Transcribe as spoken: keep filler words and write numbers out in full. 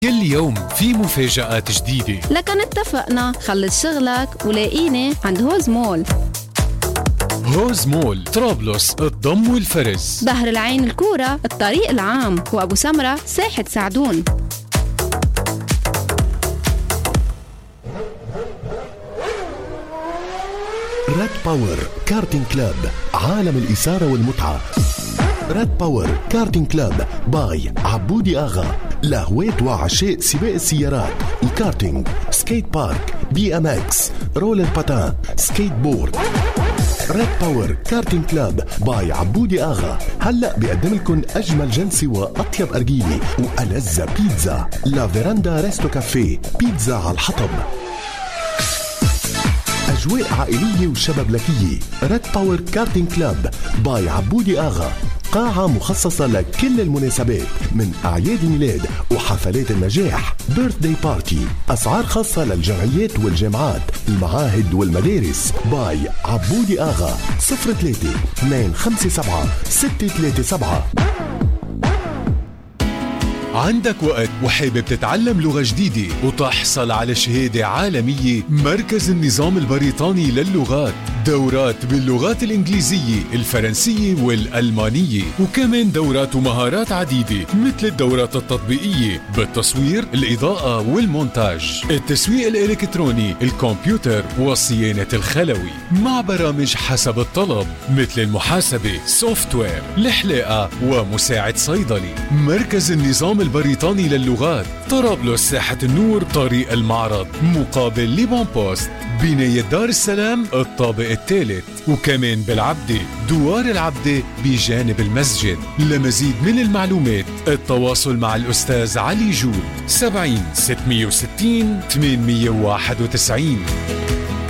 كل يوم في مفاجآت جديدة. لكن اتفقنا خلص شغلك ولاقيني عند هوز مول. هوز مول طرابلس، الضم والفرز، بحر العين الكورة، الطريق العام، وأبو سمرة ساحة سعدون. ريد باور كارتينج كلاب، عالم الإثارة والمتعة. ريد باور كارتينج كلاب باي عبودي آغا، لهواة وعشاق سباق السيارات، الكارتينج، سكيت بارك، بي ام اكس، رولر باتان، سكيت بورد. ريد باور كارتينج كلاب باي عبودي آغا هلأ بيقدم لكم أجمل جلسة وأطيب أرجيلة وألذ بيتزا. لا فيراندا ريستو كافيه، بيتزا على الحطب. أجواء عائلية وشبابلكية. ريد باور كارتينج كلاب باي عبودي آغا، قاعة مخصصة لكل المناسبات من أعياد ميلاد وحفلات النجاح، بيرث داي بارتي. أسعار خاصة للجمعيات والجامعات، المعاهد والمدارس. باي عبودي آغا. صفر ثلاثة اثنين خمسة سبعة ستة ثلاثة سبعة. عندك وقت وحابب تتعلم لغة جديدة وتحصل على شهادة عالمية؟ مركز النظام البريطاني للغات، دورات باللغات الإنجليزية، الفرنسية والألمانية، وكمان دورات ومهارات عديدة مثل الدورات التطبيقية بالتصوير، الإضاءة والمونتاج، التسويق الإلكتروني، الكمبيوتر والصيانة الخلوي، مع برامج حسب الطلب مثل المحاسبة، سوفتوير، الحلاقة ومساعد صيدلي. مركز النظام البريطاني للغات، طرابلس ساحة النور، طريق المعرض، مقابل ليبون بوست، بناية دار السلام الطابق الثالث، وكمان بالعبدة، دوار العبدة بجانب المسجد. لمزيد من المعلومات التواصل مع الأستاذ علي جود، سبعين ستمية وستين ثمانمية وواحد وتسعين.